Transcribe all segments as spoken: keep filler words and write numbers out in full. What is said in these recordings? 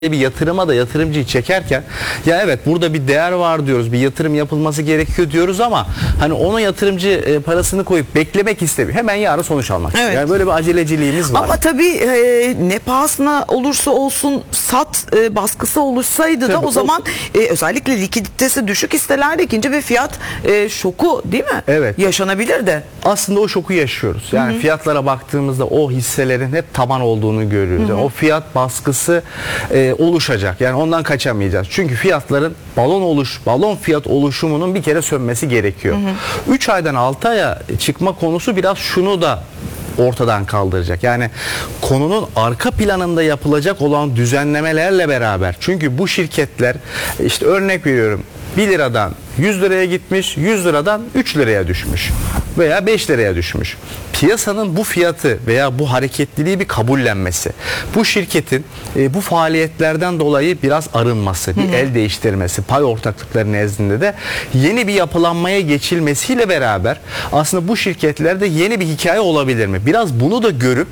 bir yatırıma da yatırımcıyı çekerken ya evet burada bir değer var diyoruz, bir yatırım yapılması gerekiyor diyoruz ama hani ona yatırımcı e, parasını koyup beklemek istemiyor. Hemen yarın sonuç almak. Evet. Yani böyle bir aceleciliğimiz var. Ama tabii e, ne pahasına olursa olsun sat e, baskısı oluşsaydı Tabii, da o, o zaman e, özellikle likiditesi düşük hisselerde ikinci bir fiyat e, şoku değil mi? Evet. Yaşanabilirdi. Aslında o şoku yaşıyoruz. Yani Hı -hı. fiyatlara baktığımızda o hisselerin hep taban olduğunu görüyoruz. Hı -hı. Yani o fiyat baskısı e, oluşacak. Yani ondan kaçamayacağız. Çünkü fiyatların balon oluş, balon fiyat oluşumunun bir kere sönmesi gerekiyor. üç aydan altı aya çıkma konusu biraz şunu da ortadan kaldıracak. Yani konunun arka planında yapılacak olan düzenlemelerle beraber. Çünkü bu şirketler işte örnek veriyorum bir liradan yüz liraya gitmiş, yüz liradan üç liraya düşmüş veya beş liraya düşmüş. Piyasanın bu fiyatı veya bu hareketliliği bir kabullenmesi, bu şirketin e, bu faaliyetlerden dolayı biraz arınması, bir Hı -hı. el değiştirmesi, pay ortaklıkları nezdinde de yeni bir yapılanmaya geçilmesiyle beraber aslında bu şirketlerde yeni bir hikaye olabilir mi? Biraz bunu da görüp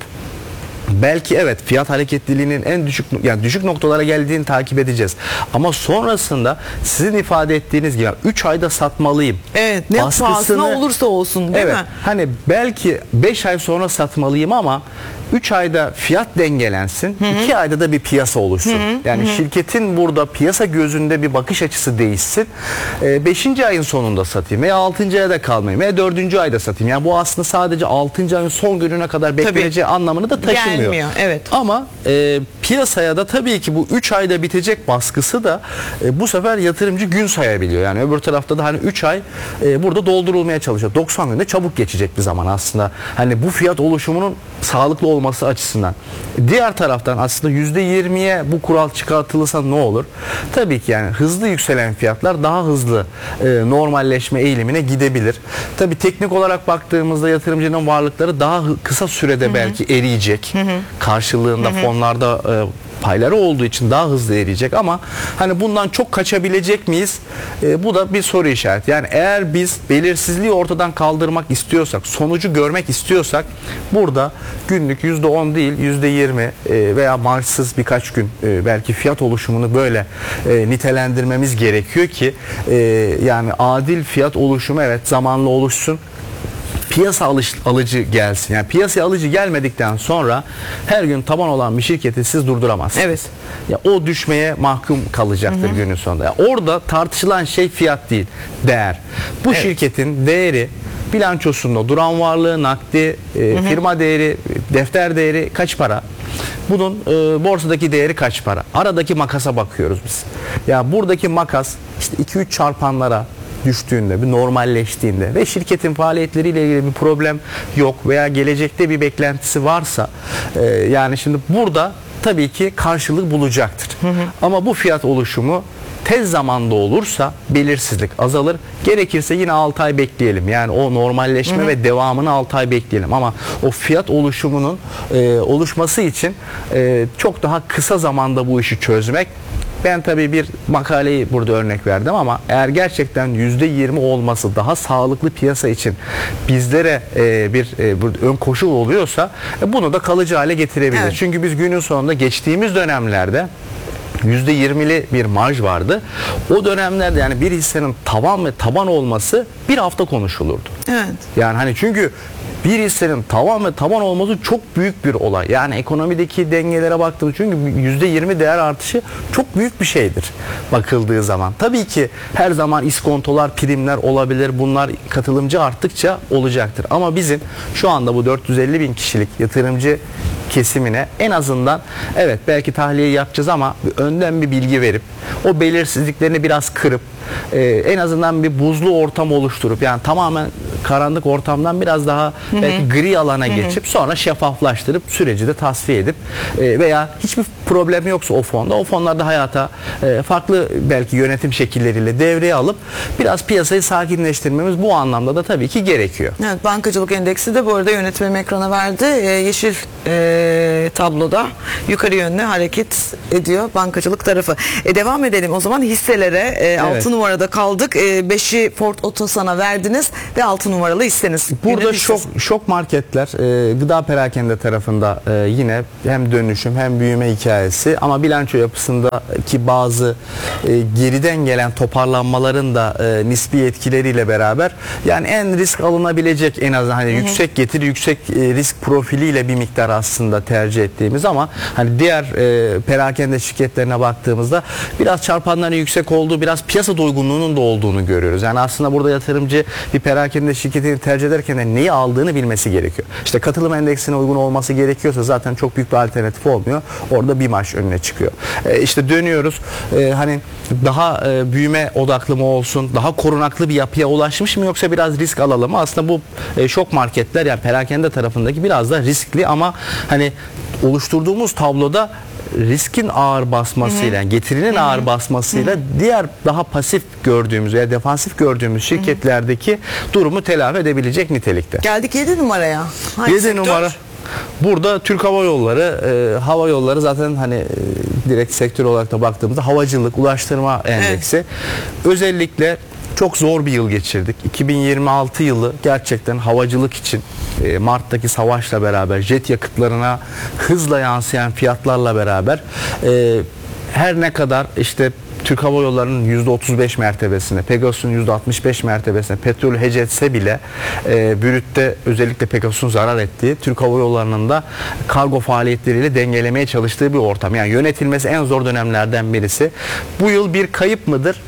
belki evet fiyat hareketliliğinin en düşük yani düşük noktalara geldiğini takip edeceğiz. Ama sonrasında sizin ifade ettiğiniz gibi üç ayda satmalıyım. Evet, ne pahasına olursa olsun değil evet, mi? Hani belki beş ay sonra satmalıyım ama üç ayda fiyat dengelensin. iki ayda da bir piyasa oluşsun. Hı hı, yani hı. şirketin burada piyasa gözünde bir bakış açısı değişsin. beşinci ayın sonunda satayım veya altıncı ayda kalmayayım veya dördüncü ayda satayım. Yani bu aslında sadece altıncı ayın son gününe kadar bekleneceği tabii anlamını da taşımıyor. Gelmiyor, evet. Ama e, piyasaya da tabii ki bu üç ayda bitecek baskısı da e, bu sefer yatırımcı gün sayabiliyor. Yani öbür tarafta da hani üç ay e, burada doldurulmaya çalışıyor. doksan günde çabuk geçecek bir zaman aslında. Hani bu fiyat oluşumunun sağlıklı olması açısından. Diğer taraftan aslında yüzde yirmiye bu kural çıkartılırsa ne olur? Tabii ki yani hızlı yükselen fiyatlar daha hızlı e, normalleşme eğilimine gidebilir. Tabii teknik olarak baktığımızda yatırımcının varlıkları daha kısa sürede Hı -hı. belki eriyecek. Hı -hı. Karşılığında Hı -hı. fonlarda e, payları olduğu için daha hızlı eriyecek ama hani bundan çok kaçabilecek miyiz? E, bu da bir soru işareti. Yani eğer biz belirsizliği ortadan kaldırmak istiyorsak, sonucu görmek istiyorsak burada günlük yüzde on değil yüzde yirmi e, veya marjsız birkaç gün e, belki fiyat oluşumunu böyle e, nitelendirmemiz gerekiyor ki e, yani adil fiyat oluşumu evet zamanla oluşsun. Piyasa alış, alıcı gelsin. Yani piyasaya alıcı gelmedikten sonra her gün taban olan bir şirketi siz durduramazsınız. Evet. Ya o düşmeye mahkum kalacaktır Hı -hı. günün sonunda. Ya orada tartışılan şey fiyat değil, değer. Bu evet. şirketin değeri bilançosunda duran varlığı, nakdi, e, Hı -hı. firma değeri, defter değeri kaç para? Bunun e, borsadaki değeri kaç para? Aradaki makasa bakıyoruz biz. Ya buradaki makas işte iki üç çarpanlara düştüğünde, bir normalleştiğinde ve şirketin faaliyetleriyle ilgili bir problem yok veya gelecekte bir beklentisi varsa e, yani şimdi burada tabii ki karşılık bulacaktır. Hı hı. Ama bu fiyat oluşumu tez zamanda olursa belirsizlik azalır. Gerekirse yine altı ay bekleyelim. Yani o normalleşme hı hı. ve devamını altı ay bekleyelim. Ama o fiyat oluşumunun e, oluşması için e, çok daha kısa zamanda bu işi çözmek. Ben tabii bir makaleyi burada örnek verdim ama eğer gerçekten yüzde yirmi olması daha sağlıklı piyasa için bizlere e, bir e, ön koşul oluyorsa e, bunu da kalıcı hale getirebiliriz. Evet. Çünkü biz günün sonunda geçtiğimiz dönemlerde yüzde yirmili bir marj vardı. O dönemlerde yani bir hissenin tavan ve taban olması bir hafta konuşulurdu. Evet. Yani hani çünkü bir hissenin tavan ve taban olması çok büyük bir olay. Yani ekonomideki dengelere baktığımız çünkü yüzde yirmi değer artışı çok büyük bir şeydir bakıldığı zaman. Tabii ki her zaman iskontolar, primler olabilir. Bunlar katılımcı arttıkça olacaktır. Ama bizim şu anda bu dört yüz elli bin kişilik yatırımcı kesimine en azından evet belki tahliye yapacağız ama önden bir bilgi verip o belirsizliklerini biraz kırıp e, en azından bir buzlu ortam oluşturup yani tamamen karanlık ortamdan biraz daha Hı -hı. belki gri alana Hı -hı. geçip sonra şeffaflaştırıp süreci de tasfiye edip e, veya hiçbir problem yoksa o fonda o fonlarda hayata e, farklı belki yönetim şekilleriyle devreye alıp biraz piyasayı sakinleştirmemiz bu anlamda da tabii ki gerekiyor. Evet, bankacılık endeksi de bu arada yönetmenim ekrana verdi. E, yeşil e, tabloda yukarı yönlü hareket ediyor bankacılık tarafı. E, devam edelim o zaman hisselere. E, evet. altı numarada kaldık. E, beşi Ford Otosan'a verdiniz ve altı numaralı hisseniz. Burada şok, şok marketler e, gıda perakende tarafında e, yine hem dönüşüm hem büyüme hikayesi hikayesi ama bilanço yapısındaki bazı e, geriden gelen toparlanmaların da e, nispi etkileriyle beraber yani en risk alınabilecek en azından hani hı hı. yüksek getiri yüksek e, risk profiliyle bir miktar aslında tercih ettiğimiz ama hani diğer e, perakende şirketlerine baktığımızda biraz çarpanların yüksek olduğu, biraz piyasa doygunluğunun da olduğunu görüyoruz. Yani aslında burada yatırımcı bir perakende şirketini tercih ederken de neyi aldığını bilmesi gerekiyor. İşte katılım endeksine uygun olması gerekiyorsa zaten çok büyük bir alternatif olmuyor. Orada bir maç önüne çıkıyor. E, işte dönüyoruz. E, hani daha e, büyüme odaklı mı olsun, daha korunaklı bir yapıya ulaşmış mı yoksa biraz risk alalım mı? Aslında bu e, şok marketler yani perakende tarafındaki biraz da riskli ama hani oluşturduğumuz tabloda riskin ağır basmasıyla, yani getirinin Hı-hı. ağır basmasıyla Hı-hı. diğer daha pasif gördüğümüz veya defansif gördüğümüz şirketlerdeki Hı-hı. durumu telafi edebilecek nitelikte. Geldik yedi numaraya. Hangi yedi sektör? Numara. Burada Türk Hava Yolları, e, hava yolları zaten hani e, direkt sektör olarak da baktığımızda havacılık, ulaştırma endeksi. Evet. Özellikle çok zor bir yıl geçirdik. iki bin yirmi altı yılı gerçekten havacılık için e, Mart'taki savaşla beraber jet yakıtlarına hızla yansıyan fiyatlarla beraber e, her ne kadar işte Türk Hava Yolları'nın yüzde otuz beş mertebesine, Pegasus'un yüzde altmış beş mertebesine petrol hece etse bile e, brütte özellikle Pegasus'un zarar ettiği, Türk Hava Yolları'nın da kargo faaliyetleriyle dengelemeye çalıştığı bir ortam. Yani yönetilmesi en zor dönemlerden birisi. Bu yıl bir kayıp mıdır?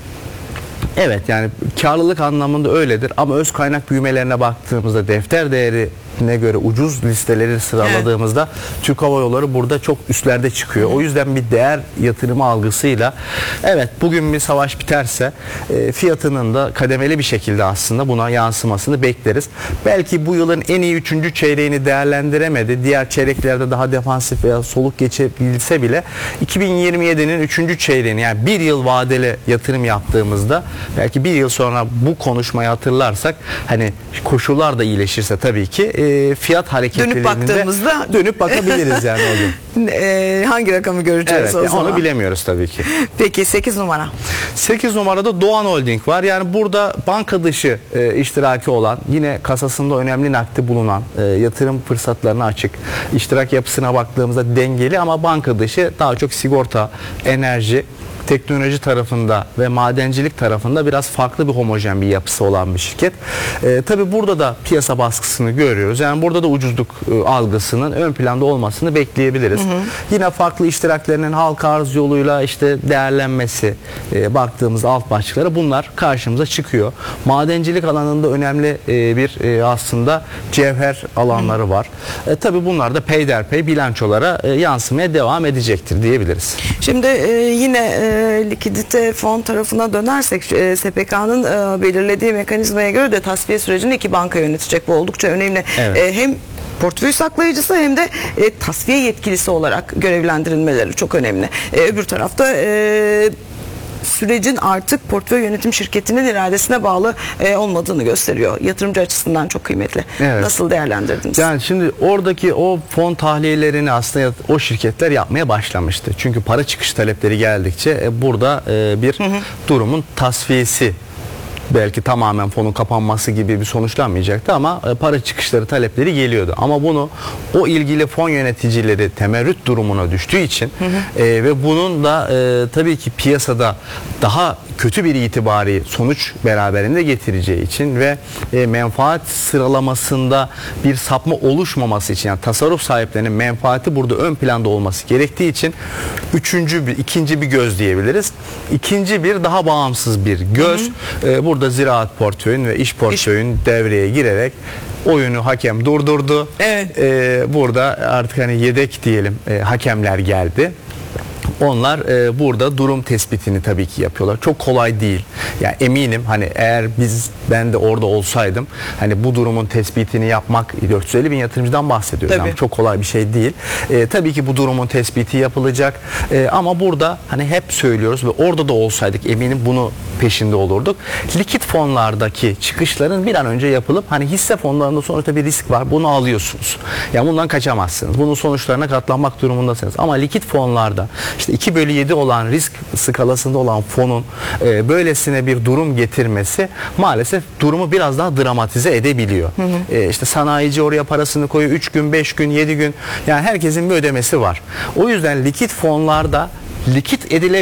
Evet, yani karlılık anlamında öyledir ama öz kaynak büyümelerine baktığımızda defter değeri ne göre ucuz listeleri sıraladığımızda evet. Türk Hava Yolları burada çok üstlerde çıkıyor. Hı. O yüzden bir değer yatırımı algısıyla evet bugün bir savaş biterse e, fiyatının da kademeli bir şekilde aslında buna yansımasını bekleriz. Belki bu yılın en iyi üçüncü çeyreğini değerlendiremedi. Diğer çeyreklerde daha defansif veya soluk geçebilse bile iki bin yirmi yedinin üçüncü çeyreğini yani bir yıl vadeli yatırım yaptığımızda belki bir yıl sonra bu konuşmayı hatırlarsak hani koşullar da iyileşirse tabii ki e, fiyat hareketlerinde dönüp baktığımızda dönüp bakabiliriz yani o gün. E, hangi rakamı göreceğiz evet, o zaman? Onu bilemiyoruz tabii ki. Peki sekiz numara. sekiz numarada Doğan Holding var. Yani burada banka dışı e, iştiraki olan, yine kasasında önemli nakdi bulunan, e, yatırım fırsatlarına açık, iştirak yapısına baktığımızda dengeli ama banka dışı daha çok sigorta, enerji, teknoloji tarafında ve madencilik tarafında biraz farklı bir homojen bir yapısı olan bir şirket. E, tabii burada da piyasa baskısını görüyoruz. Yani burada da ucuzluk e, algısının ön planda olmasını bekleyebiliriz. Hı hı. Yine farklı iştiraklerinin halka arz yoluyla işte değerlenmesi e, baktığımız alt başlıkları bunlar karşımıza çıkıyor. Madencilik alanında önemli e, bir e, aslında cevher alanları hı. var. E, tabii bunlar da peyderpey bilançolara e, yansımaya devam edecektir diyebiliriz. Şimdi e, yine e, likidite fon tarafına dönersek e, S P K'nın e, belirlediği mekanizmaya göre de tasfiye sürecini iki banka yönetecek. Bu oldukça önemli. Evet. E, hem portföy saklayıcısı hem de e, tasfiye yetkilisi olarak görevlendirilmeleri çok önemli. E, öbür tarafta e, sürecin artık portföy yönetim şirketinin iradesine bağlı e, olmadığını gösteriyor. Yatırımcı açısından çok kıymetli. Evet. Nasıl değerlendirdiniz? Yani şimdi oradaki o fon tahliyelerini aslında o şirketler yapmaya başlamıştı. Çünkü para çıkış talepleri geldikçe e, burada e, bir hı hı. durumun tasfiyesi belki tamamen fonun kapanması gibi bir sonuçlanmayacaktı ama e, para çıkışları talepleri geliyordu. Ama bunu o ilgili fon yöneticileri temerrüt durumuna düştüğü için hı hı. E, ve bunun da e, tabii ki piyasada daha kötü bir itibari sonuç beraberinde getireceği için ve e, menfaat sıralamasında bir sapma oluşmaması için yani tasarruf sahiplerinin menfaati burada ön planda olması gerektiği için üçüncü bir, ikinci bir göz diyebiliriz. İkinci bir daha bağımsız bir göz. Hı hı. E, burada ziraat portföyün ve iş portföyün iş... devreye girerek oyunu hakem durdurdu. Evet. E, burada artık hani yedek diyelim e, hakemler geldi. Onlar e, burada durum tespitini tabii ki yapıyorlar. Çok kolay değil. Yani eminim hani eğer biz ben de orada olsaydım hani bu durumun tespitini yapmak dört yüz elli bin yatırımcıdan bahsediyoruz. Yani çok kolay bir şey değil. E, tabii ki bu durumun tespiti yapılacak. E, ama burada hani hep söylüyoruz ve orada da olsaydık eminim bunu peşinde olurduk. Likit fonlardaki çıkışların bir an önce yapılıp hani hisse fonlarında sonuçta bir risk var. Bunu alıyorsunuz. Yani bundan kaçamazsınız. Bunun sonuçlarına katlanmak durumundasınız. Ama likit fonlarda işte işte iki bölü yedi olan risk skalasında olan fonun e, böylesine bir durum getirmesi maalesef durumu biraz daha dramatize edebiliyor. Hı hı. E, işte sanayici oraya parasını koyuyor, üç gün, beş gün, yedi gün, yani herkesin bir ödemesi var. O yüzden likit fonlarda likit edile